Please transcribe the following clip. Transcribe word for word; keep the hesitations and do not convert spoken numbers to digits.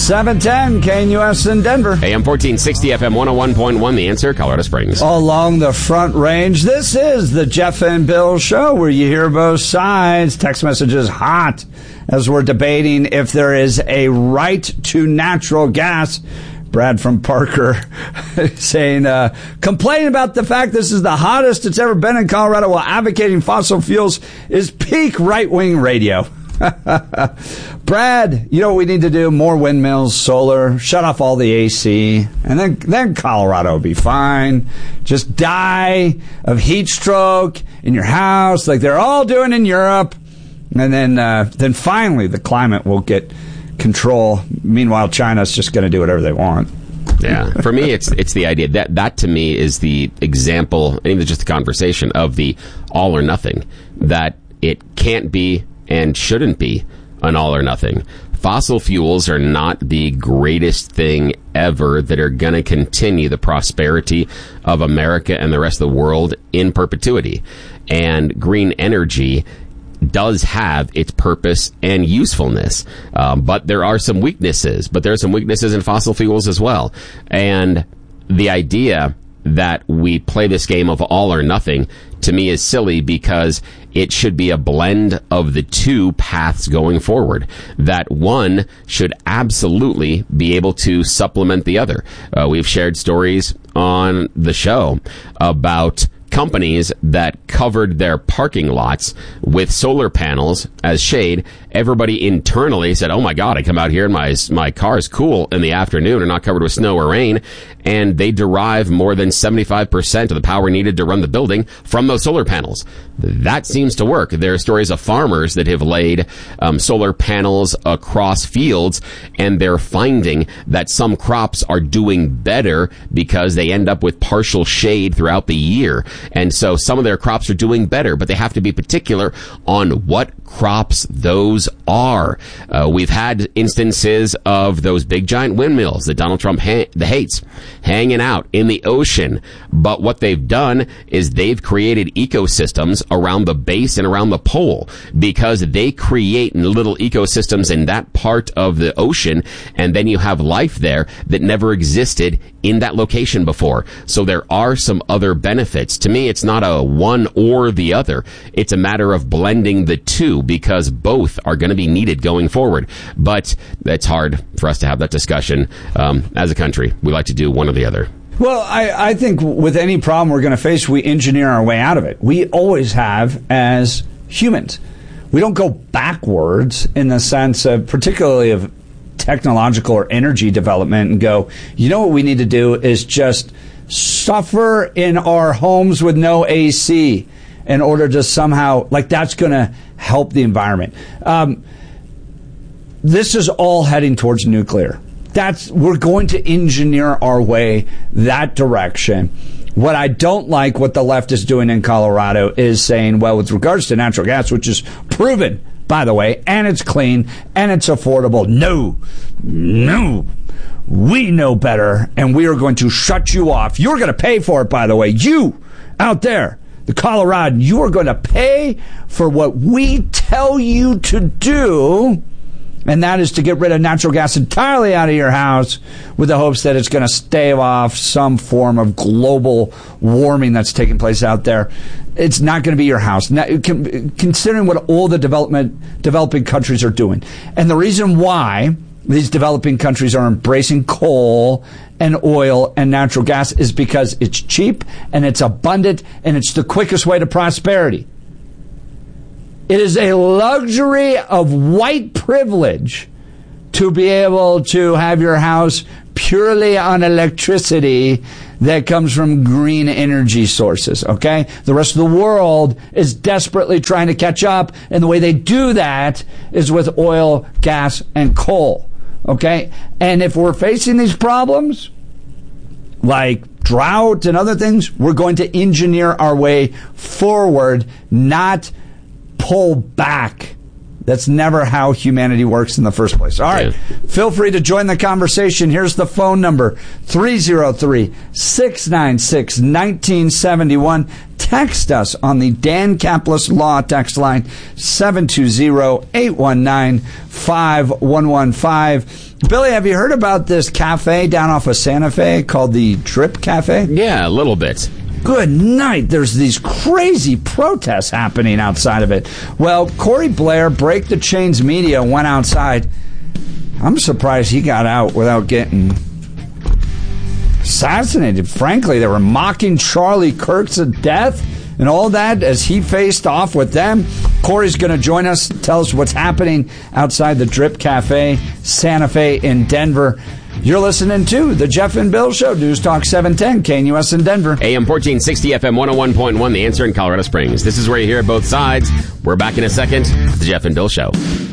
seven ten K N U S in Denver. A M fourteen sixty, F M one oh one point one, The Answer, Colorado Springs. Along the Front Range, this is the Jeff and Bill Show, where you hear both sides. Text messages hot as we're debating if there is a right to natural gas. Brad from Parker saying, uh, complaining about the fact this is the hottest it's ever been in Colorado while advocating fossil fuels is peak right-wing radio. Brad, you know what we need to do? More windmills, solar, shut off all the A C, and then then Colorado will be fine. Just die of heat stroke in your house like they're all doing in Europe, and then uh, then finally the climate will get control. Meanwhile, China's just going to do whatever they want. Yeah, for me, it's it's the idea that that to me is the example, and even just the conversation of the all or nothing. That it can't be and shouldn't be an all or nothing. Fossil fuels are not the greatest thing ever that are going to continue the prosperity of America and the rest of the world in perpetuity. And green energy does have its purpose and usefulness, um, but there are some weaknesses. But there are some weaknesses in fossil fuels as well. And the idea that we play this game of all or nothing, to me, is silly, because it should be a blend of the two paths going forward. That one should absolutely be able to supplement the other. Uh, we've shared stories on the show about companies that covered their parking lots with solar panels as shade. Everybody internally said, oh my God, I come out here and my, my car is cool in the afternoon and not covered with snow or rain. And they derive more than seventy-five percent of the power needed to run the building from those solar panels. That seems to work. There are stories of farmers that have laid um, solar panels across fields, and they're finding that some crops are doing better because they end up with partial shade throughout the year. And so some of their crops are doing better, but they have to be particular on what crops those are. Uh, we've had instances of those big giant windmills that Donald Trump ha- hates hanging out in the ocean. But what they've done is they've created ecosystems around the base and around the pole, because they create little ecosystems in that part of the ocean, and then you have life there that never existed in that location before. So there are some other benefits. To me, it's not a one or the other. It's a matter of blending the two, because both are going to be needed going forward. But it's hard for us to have that discussion um, as a country. We like to do one or the other. Well, I, I think with any problem we're going to face, we engineer our way out of it. We always have as humans. We don't go backwards in the sense of, particularly of technological or energy development, and go, you know what we need to do is just suffer in our homes with no A C in order to somehow, like, that's going to help the environment. Um, this is all heading towards nuclear. That's, we're going to engineer our way that direction. What I don't like what the left is doing in Colorado is saying, well, with regards to natural gas, which is proven, by the way, and it's clean and it's affordable. No, no, we know better, and we are going to shut you off. You're going to pay for it, by the way. You out there, the Coloradan, you are going to pay for what we tell you to do. And that is to get rid of natural gas entirely out of your house, with the hopes that it's going to stave off some form of global warming that's taking place out there. It's not going to be your house, now, considering what all the development developing countries are doing. And the reason why these developing countries are embracing coal and oil and natural gas is because it's cheap and it's abundant and it's the quickest way to prosperity. It is a luxury of white privilege to be able to have your house purely on electricity that comes from green energy sources, okay? The rest of the world is desperately trying to catch up, and the way they do that is with oil, gas, and coal, okay? And if we're facing these problems, like drought and other things, we're going to engineer our way forward, not pull back That's never how humanity works in the first place. All right. Yeah. Feel free to join the conversation. Here's the phone number, three oh three, six nine six, one nine seven one. Text us on the Dan Caplis Law text line, seven two zero, eight one nine, five one one five. Billy, have you heard about this cafe down off of Santa Fe called the Drip Cafe? Yeah, a little bit. Good night. There's these crazy protests happening outside of it. Well, Corey Blair, Break the Chains Media, went outside. I'm surprised he got out without getting assassinated. Frankly, they were mocking Charlie Kirk to death and all that as he faced off with them. Corey's going to join us, tell us what's happening outside the Drip Cafe, Santa Fe in Denver. You're listening to The Jeff and Bill Show, News Talk seven ten, K N U S in Denver. A M fourteen sixty, F M one oh one point one, The Answer in Colorado Springs. This is where you hear both sides. We're back in a second. The Jeff and Bill Show.